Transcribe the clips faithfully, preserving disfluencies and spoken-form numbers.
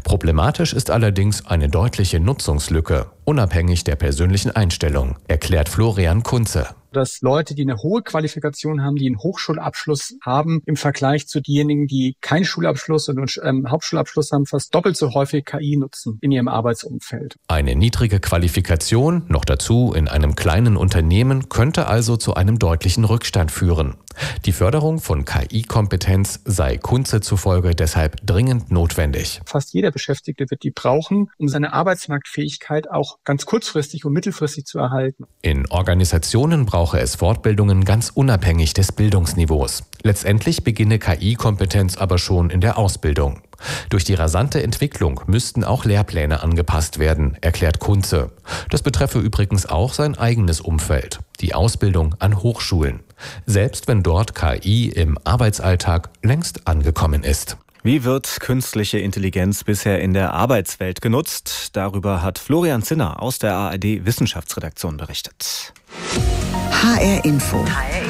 Problematisch ist allerdings eine deutliche Nutzungslücke, unabhängig der persönlichen Einstellung, erklärt Florian Kunze. Dass Leute, die eine hohe Qualifikation haben, die einen Hochschulabschluss haben, im Vergleich zu denjenigen, die keinen Schulabschluss und einen ähm, Hauptschulabschluss haben, fast doppelt so häufig K I nutzen in ihrem Arbeitsumfeld. Eine niedrige Qualifikation, noch dazu in einem kleinen Unternehmen, könnte also zu einem deutlichen Rückstand führen. Die Förderung von K I-Kompetenz sei Kunze zufolge deshalb dringend notwendig. Fast jeder Beschäftigte wird die brauchen, um seine Arbeitsmarktfähigkeit auch ganz kurzfristig und mittelfristig zu erhalten. In Organisationen brauche es Fortbildungen ganz unabhängig des Bildungsniveaus. Letztendlich beginne K I-Kompetenz aber schon in der Ausbildung. Durch die rasante Entwicklung müssten auch Lehrpläne angepasst werden, erklärt Kunze. Das betreffe übrigens auch sein eigenes Umfeld, die Ausbildung an Hochschulen. Selbst wenn dort K I im Arbeitsalltag längst angekommen ist. Wie wird künstliche Intelligenz bisher in der Arbeitswelt genutzt? Darüber hat Florian Zinner aus der A R D-Wissenschaftsredaktion berichtet. H R Info.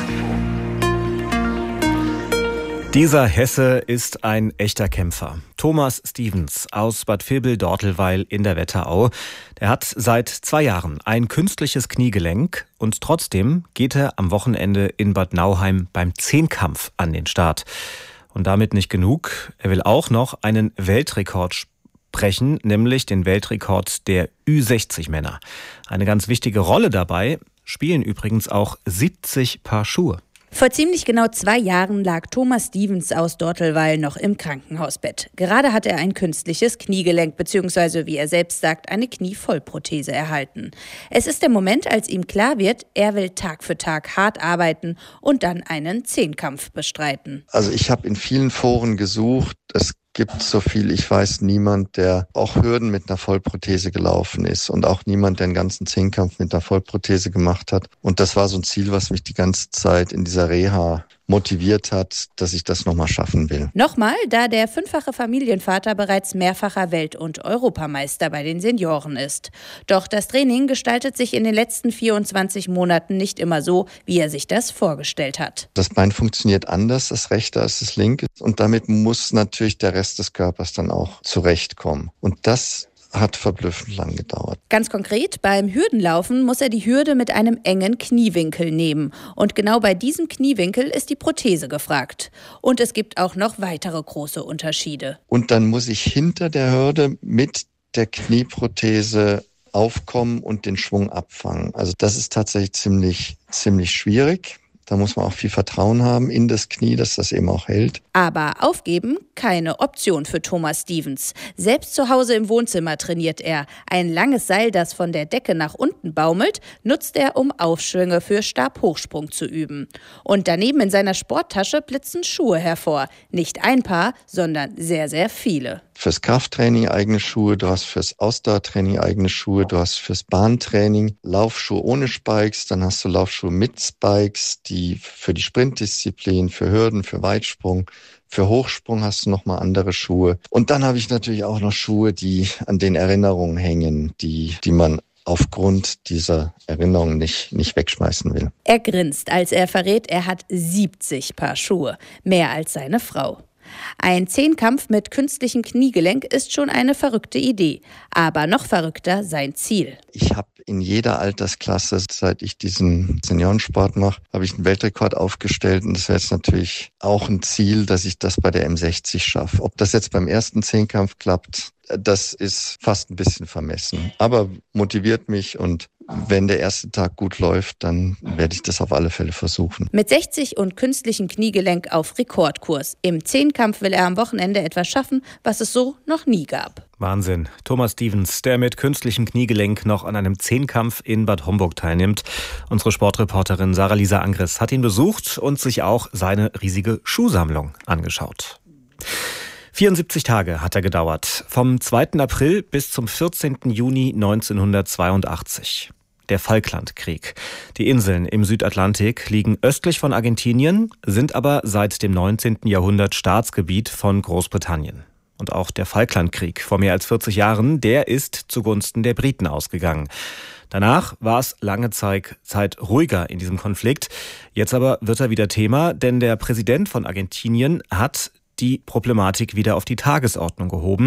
Dieser Hesse ist ein echter Kämpfer. Thomas Stevens aus Bad Vilbel-Dortelweil in der Wetterau. Der hat seit zwei Jahren ein künstliches Kniegelenk und trotzdem geht er am Wochenende in Bad Nauheim beim Zehnkampf an den Start. Und damit nicht genug. Er will auch noch einen Weltrekord brechen, nämlich den Weltrekord der Ü sechzig Männer. Eine ganz wichtige Rolle dabei spielen übrigens auch siebzig Paar Schuhe. Vor ziemlich genau zwei Jahren lag Thomas Stevens aus Dortelweil noch im Krankenhausbett. Gerade hat er ein künstliches Kniegelenk bzw. wie er selbst sagt, eine Knievollprothese erhalten. Es ist der Moment, als ihm klar wird, er will Tag für Tag hart arbeiten und dann einen Zehnkampf bestreiten. Also ich habe in vielen Foren gesucht, es gibt, so viel ich weiß, niemand, der auch Hürden mit einer Vollprothese gelaufen ist und auch niemand, der einen ganzen Zehnkampf mit einer Vollprothese gemacht hat. Und das war so ein Ziel, was mich die ganze Zeit in dieser Reha motiviert hat, dass ich das nochmal schaffen will. Nochmal, da der fünffache Familienvater bereits mehrfacher Welt- und Europameister bei den Senioren ist. Doch das Training gestaltet sich in den letzten vierundzwanzig Monaten nicht immer so, wie er sich das vorgestellt hat. Das Bein funktioniert anders, das rechte als das linke. Und damit muss natürlich der Rest des Körpers dann auch zurechtkommen. Und das hat verblüffend lang gedauert. Ganz konkret, beim Hürdenlaufen muss er die Hürde mit einem engen Kniewinkel nehmen. Und genau bei diesem Kniewinkel ist die Prothese gefragt. Und es gibt auch noch weitere große Unterschiede. Und dann muss ich hinter der Hürde mit der Knieprothese aufkommen und den Schwung abfangen. Also das ist tatsächlich ziemlich, ziemlich schwierig. Da muss man auch viel Vertrauen haben in das Knie, dass das eben auch hält. Aber aufgeben, keine Option für Thomas Stevens. Selbst zu Hause im Wohnzimmer trainiert er. Ein langes Seil, das von der Decke nach unten baumelt, nutzt er, um Aufschwünge für Stabhochsprung zu üben. Und daneben in seiner Sporttasche blitzen Schuhe hervor. Nicht ein Paar, sondern sehr, sehr viele. Fürs Krafttraining eigene Schuhe, du hast fürs Ausdauertraining eigene Schuhe, du hast fürs Bahntraining Laufschuhe ohne Spikes, dann hast du Laufschuhe mit Spikes, die für die Sprintdisziplin, für Hürden, für Weitsprung, für Hochsprung hast du nochmal andere Schuhe. Und dann habe ich natürlich auch noch Schuhe, die an den Erinnerungen hängen, die, die man aufgrund dieser Erinnerungen nicht, nicht wegschmeißen will. Er grinst, als er verrät, er hat siebzig Paar Schuhe, mehr als seine Frau. Ein Zehnkampf mit künstlichem Kniegelenk ist schon eine verrückte Idee. Aber noch verrückter sein Ziel. Ich habe in jeder Altersklasse, seit ich diesen Seniorensport mache, habe ich einen Weltrekord aufgestellt. Und das wäre jetzt natürlich auch ein Ziel, dass ich das bei der M sechzig schaffe. Ob das jetzt beim ersten Zehnkampf klappt, das ist fast ein bisschen vermessen. Aber motiviert mich, und wenn der erste Tag gut läuft, dann werde ich das auf alle Fälle versuchen. Mit sechzig und künstlichem Kniegelenk auf Rekordkurs. Im Zehnkampf will er am Wochenende etwas schaffen, was es so noch nie gab. Wahnsinn. Thomas Stevens, der mit künstlichem Kniegelenk noch an einem Zehnkampf in Bad Homburg teilnimmt. Unsere Sportreporterin Sarah-Lisa Angres hat ihn besucht und sich auch seine riesige Schuhsammlung angeschaut. vierundsiebzig Tage hat er gedauert, vom zweiten April bis zum vierzehnten Juni neunzehnhundertzweiundachtzig. Der Falklandkrieg. Die Inseln im Südatlantik liegen östlich von Argentinien, sind aber seit dem neunzehnten Jahrhundert Staatsgebiet von Großbritannien. Und auch der Falklandkrieg vor mehr als vierzig Jahren, der ist zugunsten der Briten ausgegangen. Danach war es lange Zeit, Zeit ruhiger in diesem Konflikt. Jetzt aber wird er wieder Thema, denn der Präsident von Argentinien hat die Problematik wieder auf die Tagesordnung gehoben.